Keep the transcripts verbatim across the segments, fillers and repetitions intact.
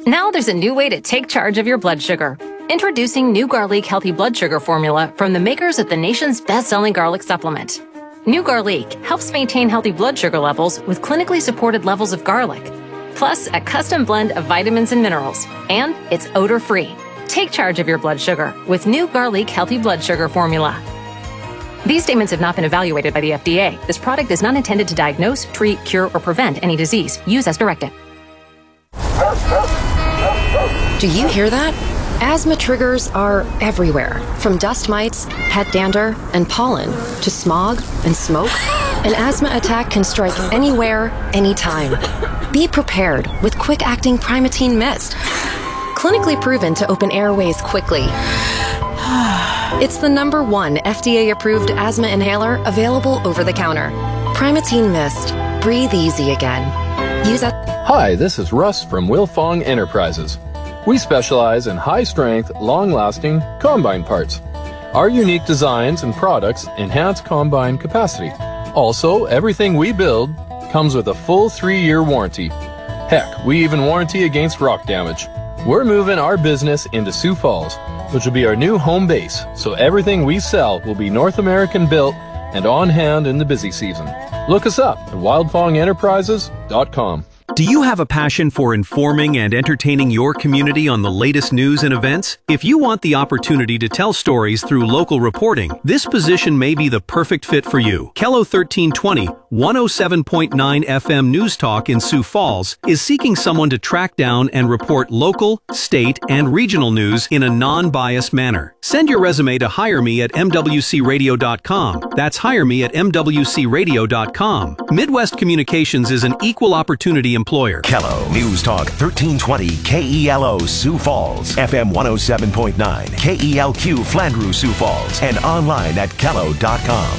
Now there's a new way to take charge of your blood sugar. Introducing New Garlic Healthy Blood Sugar Formula from the makers of the nation's best-selling garlic supplement. New Garlic helps maintain healthy blood sugar levels with clinically supported levels of garlic, plus a custom blend of vitamins and minerals, and it's odor-free. Take charge of your blood sugar with New Garlic Healthy Blood Sugar Formula. These statements have not been evaluated by the F D A. This product is not intended to diagnose, treat, cure, or prevent any disease. Use as directed. Do you hear that? Asthma triggers are everywhere, from dust mites, pet dander, and pollen, to smog and smoke. An asthma attack can strike anywhere, anytime. Be prepared with quick-acting Primatene Mist. Clinically proven to open airways quickly. It's the number one F D A-approved asthma inhaler available over the counter. Primatene Mist. Breathe easy again. Use at... Hi, this is Russ from Wilfong Enterprises. We specialize in high-strength, long-lasting combine parts. Our unique designs and products enhance combine capacity. Also, everything we build comes with a full three-year warranty. Heck, we even warranty against rock damage. We're moving our business into Sioux Falls, which will be our new home base, so everything we sell will be North American built and on hand in the busy season. Look us up at wildfong enterprises dot com. Do you have a passion for informing and entertaining your community on the latest news and events? If you want the opportunity to tell stories through local reporting, this position may be the perfect fit for you. Kello thirteen twenty, one oh seven point nine F M News Talk in Sioux Falls is seeking someone to track down and report local, state, and regional news in a non-biased manner. Send your resume to hire me at m w c radio dot com. That's hire me at m w c radio dot com. Midwest Communications is an equal opportunity employer. Kello News Talk thirteen twenty K E L O Sioux Falls, F M one oh seven point nine, K E L Q Flandreau Sioux Falls, and online at kello dot com.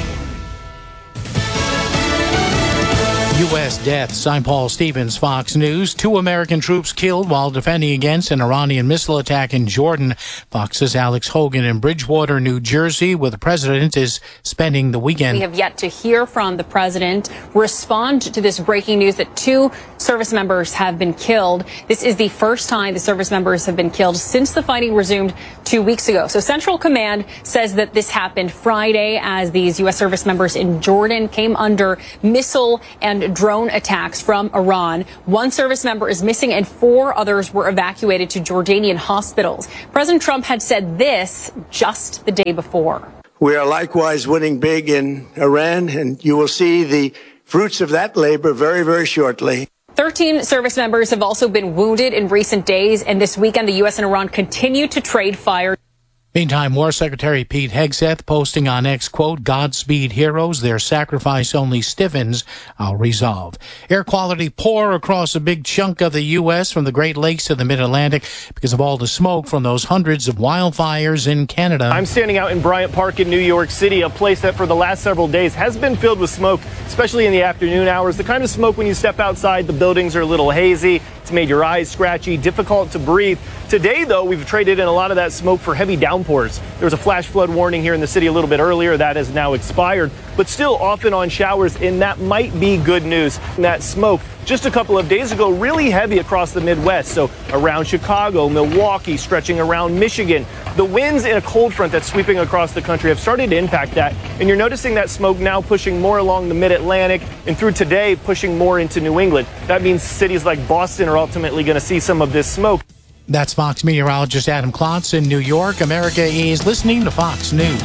U S deaths. I'm Paul Stevens, Fox News. Two American troops killed while defending against an Iranian missile attack in Jordan. Fox's Alex Hogan in Bridgewater, New Jersey, where the president is spending the weekend. We have yet to hear from the president respond to this breaking news that two service members have been killed. This is the first time the service members have been killed since the fighting resumed two weeks ago. So Central Command says that this happened Friday as these U S service members in Jordan came under missile and drone attacks from Iran. One service member is missing and four others were evacuated to Jordanian hospitals. President Trump had said this just the day before. We are likewise winning big in Iran, and you will see the fruits of that labor very, very shortly. thirteen service members have also been wounded in recent days, and this weekend the U S and Iran continue to trade fire. Meantime, War Secretary Pete Hegseth posting on X, quote, Godspeed heroes, their sacrifice only stiffens our resolve. Air quality poor across a big chunk of the U S from the Great Lakes to the Mid-Atlantic because of all the smoke from those hundreds of wildfires in Canada. I'm standing out in Bryant Park in New York City, a place that for the last several days has been filled with smoke, especially in the afternoon hours. The kind of smoke when you step outside, the buildings are a little hazy. It's made your eyes scratchy, difficult to breathe. Today, though, we've traded in a lot of that smoke for heavy downpours. There was a flash flood warning here in the city a little bit earlier. That has now expired, but still off and on showers, and that might be good news. That smoke just a couple of days ago really heavy across the Midwest, so around Chicago, Milwaukee, stretching around Michigan. The winds in a cold front that's sweeping across the country have started to impact that, and you're noticing that smoke now pushing more along the Mid-Atlantic, and through today pushing more into New England. That means cities like Boston are ultimately going to see some of this smoke. That's Fox meteorologist Adam Klotz in New York. America is listening to Fox News.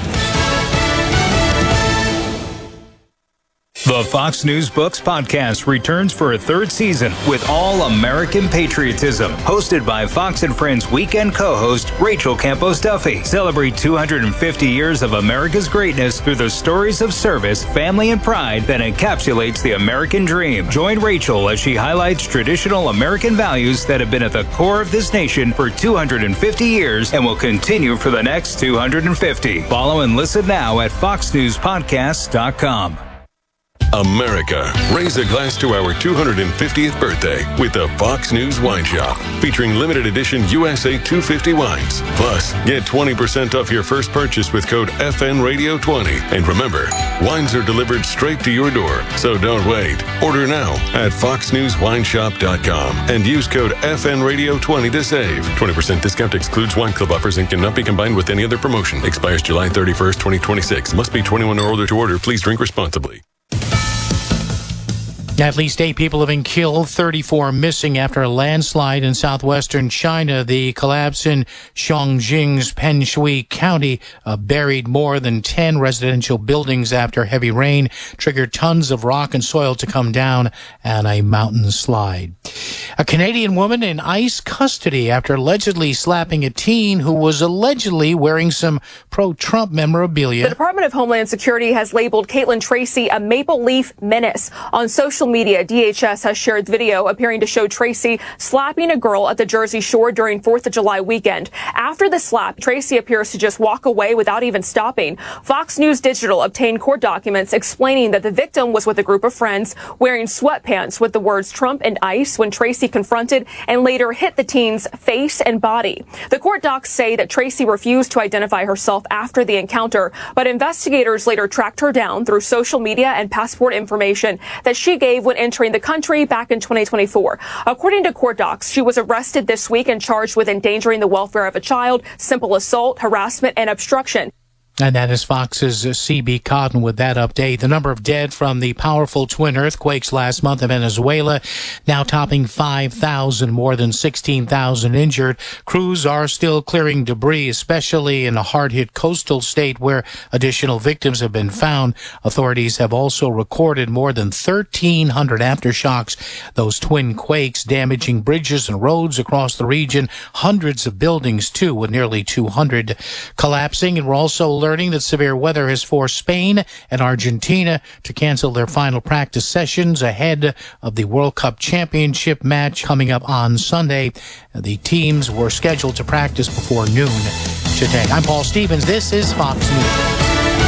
The Fox News Books podcast returns for a third season with all American patriotism. Hosted by Fox and Friends weekend co-host Rachel Campos Duffy. Celebrate two hundred fifty years of America's greatness through the stories of service, family, and pride that encapsulates the American dream. Join Rachel as she highlights traditional American values that have been at the core of this nation for two hundred fifty years and will continue for the next two hundred fifty. Follow and listen now at fox news podcast dot com. America, raise a glass to our two hundred fiftieth birthday with the Fox News Wine Shop, featuring limited edition U S A two fifty wines. Plus, get twenty percent off your first purchase with code F N Radio twenty. And remember, wines are delivered straight to your door, so don't wait. Order now at fox news wine shop dot com and use code F N Radio twenty to save. twenty percent discount excludes wine club offers and cannot be combined with any other promotion. Expires July thirty-first, twenty twenty-six. Must be twenty-one or older to order. Please drink responsibly. At least eight people have been killed, thirty-four missing after a landslide in southwestern China. The collapse in Shangjing's Penshui County uh, buried more than ten residential buildings after heavy rain triggered tons of rock and soil to come down and a mountain slide. A Canadian woman in ICE custody after allegedly slapping a teen who was allegedly wearing some pro-Trump memorabilia. The Department of Homeland Security has labeled Caitlin Tracy a Maple Leaf menace. On social media, D H S has shared video appearing to show Tracy slapping a girl at the Jersey Shore during fourth of July weekend. After the slap, Tracy appears to just walk away without even stopping. Fox News Digital obtained court documents explaining that the victim was with a group of friends wearing sweatpants with the words Trump and ICE when Tracy confronted and later hit the teen's face and body. The court docs say that Tracy refused to identify herself after the encounter, but investigators later tracked her down through social media and passport information that she gave when entering the country back in twenty twenty-four. According to court docs, she was arrested this week and charged with endangering the welfare of a child, simple assault, harassment, and obstruction. And that is Fox's C B Cotton with that update. The number of dead from the powerful twin earthquakes last month in Venezuela now topping five thousand, more than sixteen thousand injured. Crews are still clearing debris, especially in a hard-hit coastal state where additional victims have been found. Authorities have also recorded more than thirteen hundred aftershocks, those twin quakes damaging bridges and roads across the region. Hundreds of buildings, too, with nearly two hundred collapsing. And we're also learning learning that severe weather has forced Spain and Argentina to cancel their final practice sessions ahead of the World Cup Championship match coming up on Sunday. The teams were scheduled to practice before noon today. I'm Paul Stevens. This is Fox News.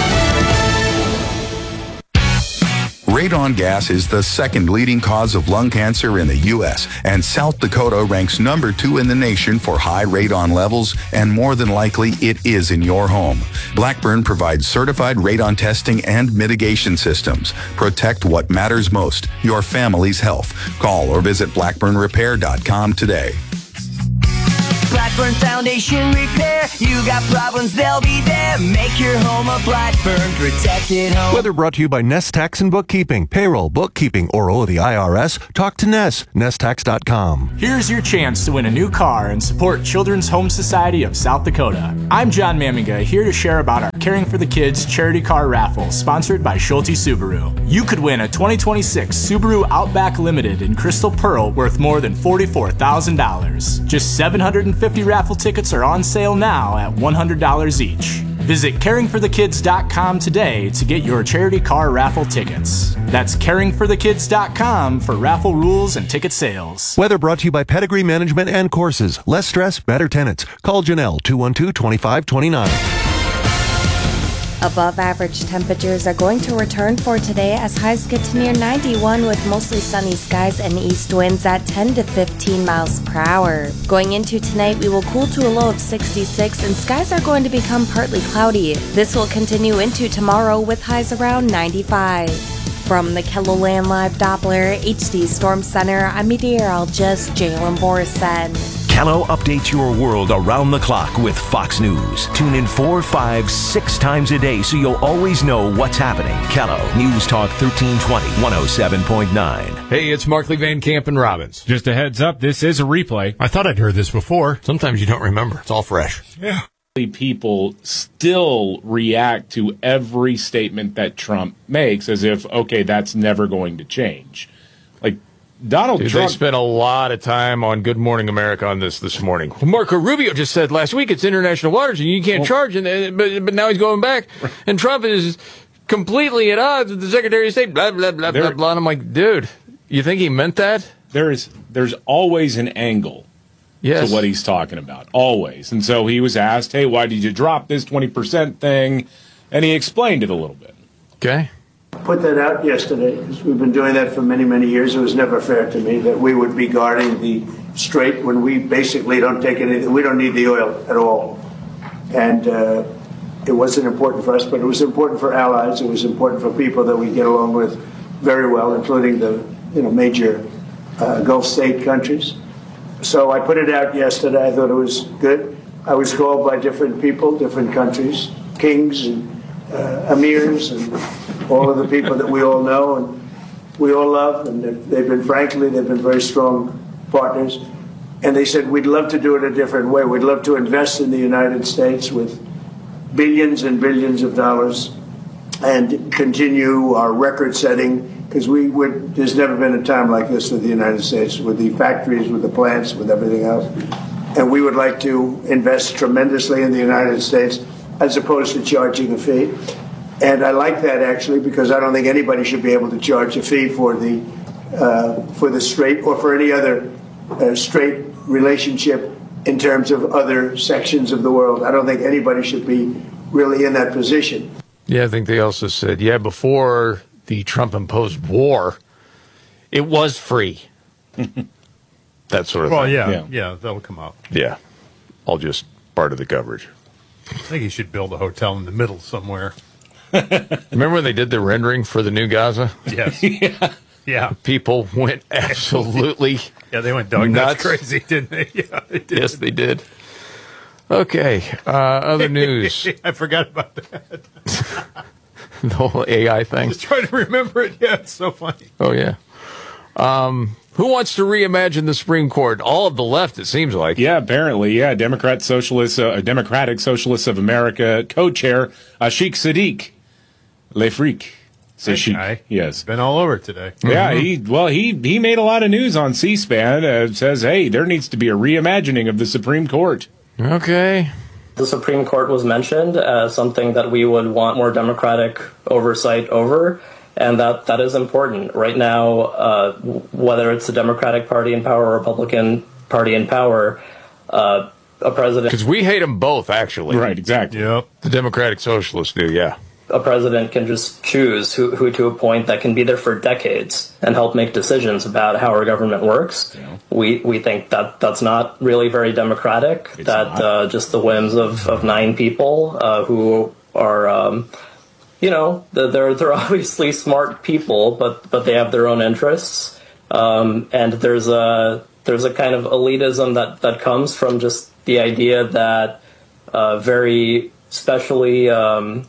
Radon gas is the second leading cause of lung cancer in the U S, and South Dakota ranks number two in the nation for high radon levels, and more than likely it is in your home. Blackburn provides certified radon testing and mitigation systems. Protect what matters most, your family's health. Call or visit blackburn repair dot com today. Blackburn Foundation Repair. You got problems, they'll be there. Make your home a Blackburn protected home. Weather brought to you by Nest Tax and Bookkeeping. Payroll, bookkeeping, or owe the I R S? Talk to Nest. nest tax dot com. Here's your chance to win a new car and support Children's Home Society of South Dakota. I'm John Mamiga, here to share about our Caring for the Kids charity car raffle, sponsored by Schulte Subaru. You could win a twenty twenty-six Subaru Outback Limited in Crystal Pearl worth more than forty-four thousand dollars. Just seven hundred fifty raffle tickets are on sale now at one hundred dollars each. Visit caring for the kids dot com today to get your charity car raffle tickets. That's caring for the kids dot com for raffle rules and ticket sales. Weather brought to you by Pedigree Management and Courses. Less stress, better tenants. Call Janelle, two one two, two five two nine. Above average temperatures are going to return for today as highs get to near ninety-one with mostly sunny skies and east winds at ten to fifteen miles per hour. Going into tonight, we will cool to a low of sixty-six and skies are going to become partly cloudy. This will continue into tomorrow with highs around ninety-five. From the KELOLAND Live Doppler H D Storm Center, I'm meteorologist Jalen Borison. Kello updates your world around the clock with Fox News. Tune in four, five, six times a day so you'll always know what's happening. Kello, News Talk thirteen twenty, one oh seven point nine. Hey, it's Markley Van Camp and Robbins. Just a heads up, this is a replay. I thought I'd heard this before. Sometimes you don't remember. It's all fresh. Yeah. People still react to every statement that Trump makes as if, okay, that's never going to change. Like, Donald Dude, Trump. They spent a lot of time on Good Morning America on this this morning. Marco Rubio just said last week it's international waters and you can't well, charge, and but but now he's going back, and Trump is completely at odds with the Secretary of State. Blah blah blah there, blah blah. And I'm like, dude, you think he meant that? There is there's always an angle yes. to what he's talking about, always. And so he was asked, hey, why did you drop this twenty percent thing? And he explained it a little bit. Okay. put that out yesterday, because we've been doing that for many, many years. It was never fair to me that we would be guarding the strait when we basically don't take any, we don't need the oil at all. And uh, it wasn't important for us, but it was important for allies. It was important for people that we get along with very well, including the you know major uh, Gulf state countries. So I put it out yesterday. I thought it was good. I was called by different people, different countries, kings and uh, emirs and all of the people that we all know and we all love. And they've been, frankly, they've been very strong partners. And they said, we'd love to do it a different way. We'd love to invest in the United States with billions and billions of dollars and continue our record setting, because we would, there's never been a time like this with the United States, with the factories, with the plants, with everything else. And we would like to invest tremendously in the United States as opposed to charging a fee. And I like that, actually, because I don't think anybody should be able to charge a fee for the uh, for the strait or for any other uh, strait relationship in terms of other sections of the world. I don't think anybody should be really in that position. Yeah, I think they also said, yeah, before the Trump-imposed war, it was free. That sort of well, thing. yeah, yeah, yeah, that'll come out. Yeah, all just part of the coverage. I think he should build a hotel in the middle somewhere. Remember when they did the rendering for the new Gaza? Yes. yeah. Yeah. People went absolutely Yeah, they went dog nuts crazy, didn't they? Yeah, they did. Yes, they did. Okay, uh, other news. I forgot about that. The whole A I thing. Just trying to remember it. Yeah, it's so funny. Oh, yeah. Um, who wants to reimagine the Supreme Court? All of the left, it seems like. Yeah, apparently. Yeah, Democrat Socialists, uh, Democratic Socialists of America co-chair Ashik Sadiq. Le Freak. That guy. Yes. Been all over today. Yeah, Mm-hmm. he well, he he made a lot of news on C-SPAN. Uh, says, hey, there needs to be a reimagining of the Supreme Court. Okay. The Supreme Court was mentioned as something that we would want more democratic oversight over, and that, that is important. Right now, uh, whether it's the Democratic Party in power or Republican Party in power, uh, a president... Because we hate them both, actually. Right, exactly. Yep. The Democratic Socialists do, yeah. A president can just choose who, who to appoint that can be there for decades and help make decisions about how our government works. Yeah. We we think that that's not really very democratic, it's that uh, just the whims of, of nine people uh, who are, um, you know, they're, they're obviously smart people, but, but they have their own interests. Um, and there's a, there's a kind of elitism that, that comes from just the idea that uh, very specially... Um,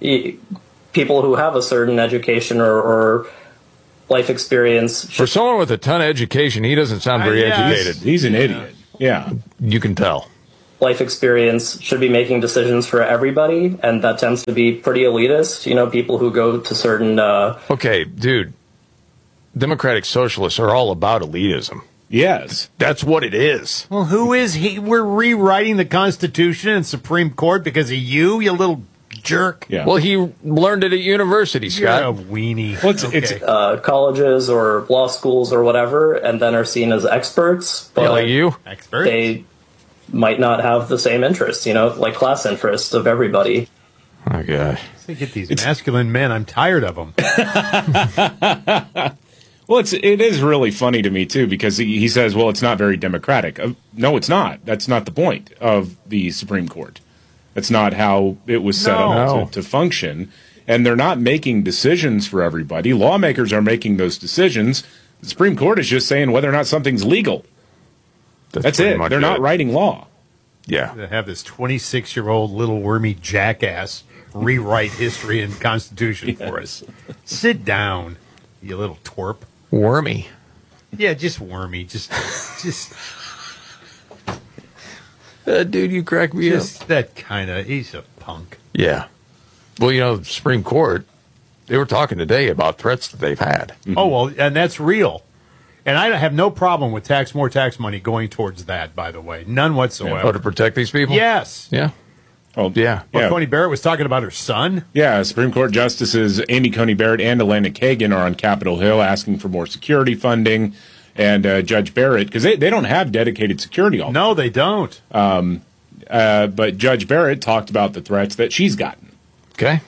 people who have a certain education or, or life experience. For someone with a ton of education, he doesn't sound very uh, yeah, educated. He's, he's an idiot. Yeah. You can tell. Life experience should be making decisions for everybody, and that tends to be pretty elitist. You know, people who go to certain... Uh, okay, dude. Democratic Socialists are all about elitism. Yes. That's what it is. Well, who is he? We're rewriting the Constitution and Supreme Court because of you, you little... jerk. Yeah. Well, he learned it at university, Scott. You're a weenie. Well, it's, okay. it's uh, colleges or law schools or whatever, and then are seen as experts. But yeah, like you? Experts? They might not have the same interests, you know, like class interests of everybody. Oh, gosh. They get these masculine men. I'm tired of them. Well, it's, it is really funny to me, too, because he, he says, well, it's not very democratic. Uh, no, it's not. That's not the point of the Supreme Court. That's not how it was set No. up to, to function. And they're not making decisions for everybody. Lawmakers are making those decisions. The Supreme Court is just saying whether or not something's legal. That's, That's pretty it. much They're not writing law. Yeah. To have this twenty-six-year-old little wormy jackass rewrite history and Constitution for us. Sit down, you little twerp. Wormy. Yeah, just wormy. Just, just, Uh, dude, you crack me just up. that kind of. He's a punk. Yeah. Well, you know, the Supreme Court, they were talking today about threats that they've had. Mm-hmm. Oh well, and that's real. And I have no problem with tax more tax money going towards that. By the way, none whatsoever. Oh, to protect these people? Yes. Yeah. Oh, yeah. Well, Yeah. Coney Barrett was talking about her son. Yeah, Supreme Court Justices Amy Coney Barrett and Elena Kagan are on Capitol Hill asking for more security funding. And uh, Judge Barrett, because they, they don't have dedicated security all the No, they don't. Um, uh, but Judge Barrett talked about the threats that she's gotten. Okay.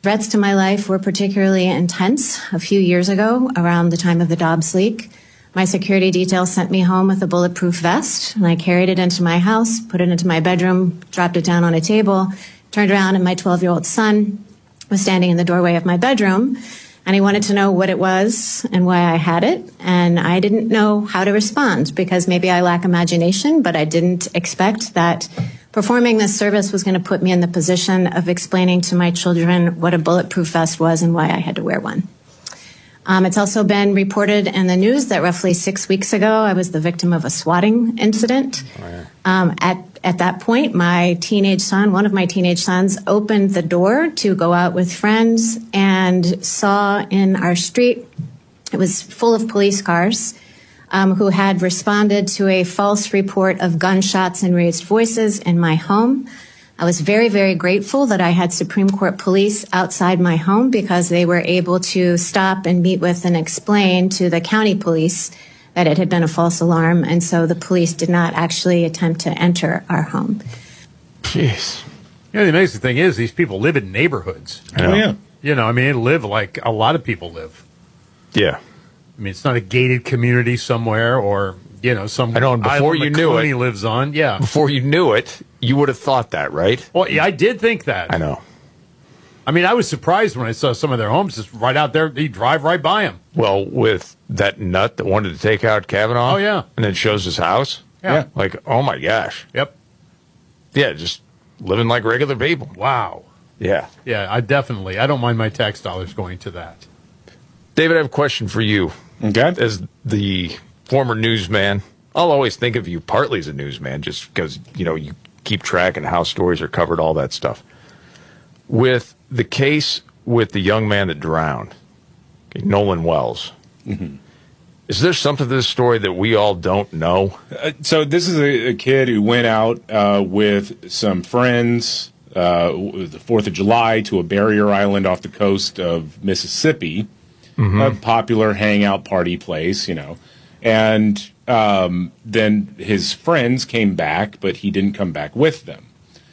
Threats to my life were particularly intense a few years ago around the time of the Dobbs leak. My security detail sent me home with a bulletproof vest, and I carried it into my house, put it into my bedroom, dropped it down on a table, turned around, and my twelve-year-old son was standing in the doorway of my bedroom, and he wanted to know what it was and why I had it, and I didn't know how to respond because maybe I lack imagination, but I didn't expect that performing this service was going to put me in the position of explaining to my children what a bulletproof vest was and why I had to wear one. Um, it's also been reported in the news that roughly six weeks ago, I was the victim of a swatting incident. Oh, yeah. um, at, at that point, my teenage son, one of my teenage sons, opened the door to go out with friends and saw in our street, it was full of police cars, um, who had responded to a false report of gunshots and raised voices in my home. I was very, very grateful that I had Supreme Court police outside my home because they were able to stop and meet with and explain to the county police that it had been a false alarm, and so the police did not actually attempt to enter our home. Jeez. You know, the amazing thing is these people live in neighborhoods. Oh, yeah. You know, I mean, they live like a lot of people live. Yeah. I mean, it's not a gated community somewhere or, you know, some I know, and before island you that knew Clooney it, lives on. Yeah. Before you knew it, you would have thought that, right? Well, yeah, I did think that. I know. I mean, I was surprised when I saw some of their homes just right out there. You drive right by them. Well, with that nut that wanted to take out Kavanaugh. Oh, yeah. And then shows his house. Yeah. Like, oh, my gosh. Yep. Yeah, just living like regular people. Wow. Yeah. Yeah, I definitely. I don't mind my tax dollars going to that. David, I have a question for you. Okay. As the former newsman, I'll always think of you partly as a newsman just because, you know, you keep track and how stories are covered, all that stuff. With the case with the young man that drowned, okay, Nolan Wells, mm-hmm. is there something to this story that we all don't know? Uh, so this is a, a kid who went out uh, with some friends uh, the fourth of July to a barrier island off the coast of Mississippi, mm-hmm. a popular hangout party place, you know. And um, then his friends came back, but he didn't come back with them.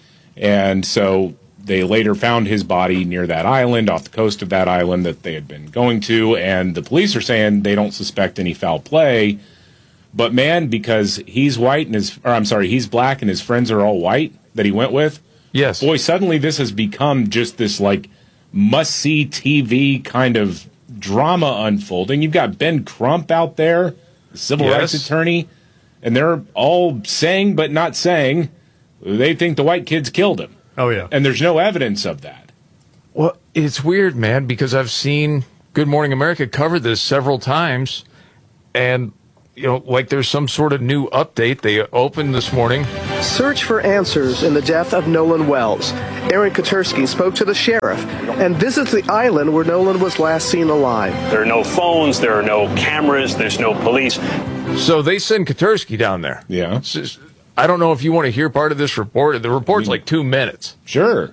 And so they later found his body near that island, off the coast of that island that they had been going to, and the police are saying they don't suspect any foul play. But man, because he's white and his, or I'm sorry, he's black and his friends are all white that he went with. Yes. Boy, suddenly this has become just this like must-see T V kind of drama unfolding. You've got Ben Crump out there, the civil yes. rights attorney, and they're all saying but not saying they think the white kids killed him. Oh, yeah. And there's no evidence of that. Well, it's weird, man, because I've seen Good Morning America cover this several times, and, you know, like there's some sort of new update. They opened this morning. Search for answers in the death of Nolan Wells. Aaron Katersky spoke to the sheriff and visits the island where Nolan was last seen alive. There are no phones, there are no cameras, there's no police. So they send Katersky down there. Yeah. Just, I don't know if you want to hear part of this report. The report's like two minutes. Sure.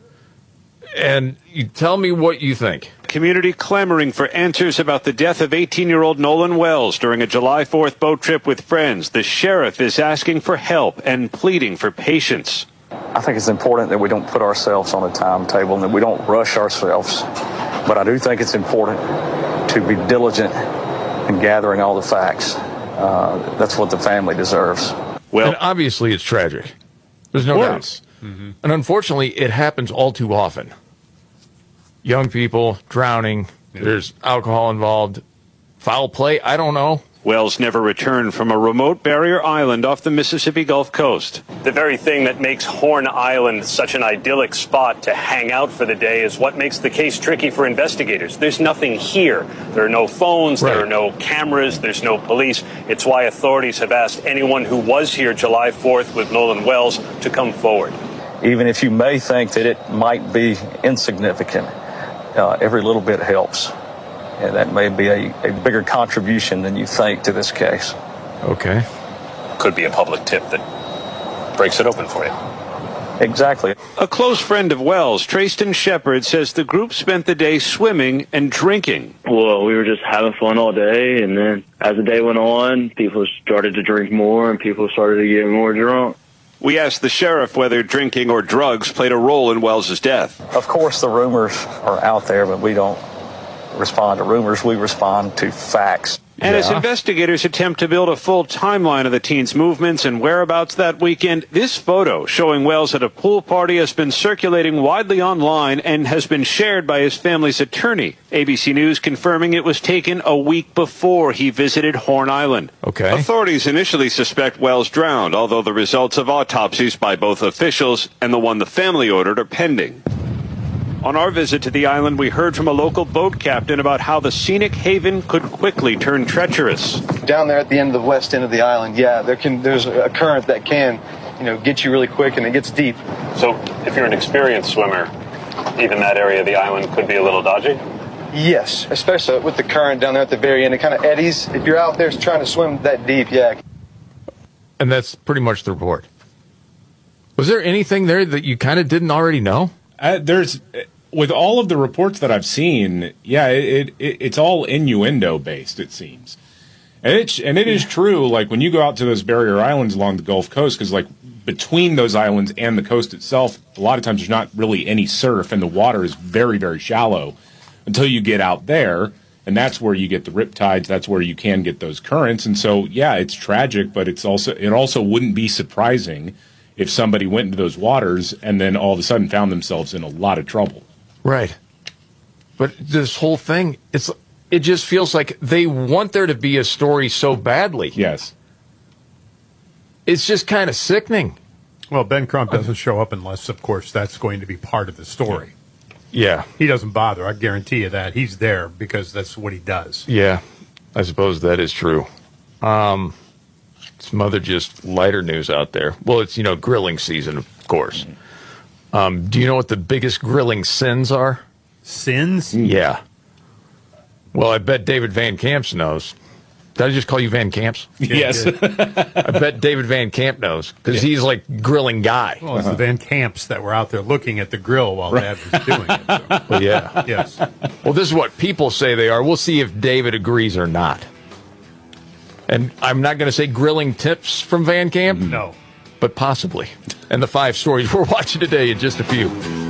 And you tell me what you think. Community clamoring for answers about the death of eighteen-year-old Nolan Wells during a July fourth boat trip with friends. The sheriff is asking for help and pleading for patience. I think it's important that we don't put ourselves on a timetable and that we don't rush ourselves. But I do think it's important to be diligent in gathering all the facts. Uh, that's what the family deserves. Well, and obviously it's tragic. There's no doubt. Mm-hmm. And unfortunately, it happens all too often. Young people drowning, yeah. There's alcohol involved, foul play, I don't know. Wells never returned from a remote barrier island off the Mississippi Gulf Coast. The very thing that makes Horn Island such an idyllic spot to hang out for the day is what makes the case tricky for investigators. There's nothing here. There are no phones, right. There are no cameras, there's no police. It's why authorities have asked anyone who was here July fourth with Nolan Wells to come forward. Even if you may think that it might be insignificant, uh, every little bit helps. And that may be a, a bigger contribution than you think to this case. Okay. Could be a public tip that breaks it open for you. Exactly. A close friend of Wells, Trayston Shepard, says the group spent the day swimming and drinking. Well, we were just having fun all day, and then as the day went on, people started to drink more, and people started to get more drunk. We asked the sheriff whether drinking or drugs played a role in Wells's death. Of course, the rumors are out there, but we don't respond to rumors. We respond to facts. And as investigators attempt to build a full timeline of the teen's movements and whereabouts that weekend, this photo showing Wells at a pool party has been circulating widely online and has been shared by his family's attorney. A B C News confirming it was taken a week before he visited Horn Island. Okay. Authorities initially suspect Wells drowned, although the results of autopsies by both officials and the one the family ordered are pending. On our visit to the island, we heard from a local boat captain about how the scenic haven could quickly turn treacherous. Down there at the end of the west end of the island, yeah, there can there's a current that can, you know, get you really quick, and it gets deep. So if you're an experienced swimmer, even that area of the island could be a little dodgy? Yes, especially with the current down there at the very end. It kind of eddies. If you're out there trying to swim that deep, yeah. And that's pretty much the report. Was there anything there that you kind of didn't already know? Uh, there's, with all of the reports that I've seen, yeah, it, it it's all innuendo based, it seems, and it's and it is true. Like when you go out to those barrier islands along the Gulf Coast, because like between those islands and the coast itself, a lot of times there's not really any surf, and the water is very very shallow until you get out there, and that's where you get the riptides. That's where you can get those currents, and so yeah, it's tragic, but it's also it also wouldn't be surprising if somebody went into those waters and then all of a sudden found themselves in a lot of trouble. Right. But this whole thing, it's it just feels like they want there to be a story so badly. Yes. It's just kind of sickening. Well, Ben Crump doesn't show up unless, of course, that's going to be part of the story. Yeah. He doesn't bother. I guarantee you that. He's there because that's what he does. Yeah, I suppose that is true. Um, some other just lighter news out there. Well, it's, you know, grilling season, of course. Um, do you know what the biggest grilling sins are? Sins? Yeah. Well, I bet David Van Camps knows. Did I just call you Van Camps? Yes. I bet David Van Camp knows, because he's like grilling guy. Well, it's the Van Camps that were out there looking at the grill while Dad was doing it. So. Well, yeah. Yes. Well, this is what people say they are. We'll see if David agrees or not. And I'm not going to say grilling tips from Van Camp. No. But possibly. And the five stories we're watching today in just a few.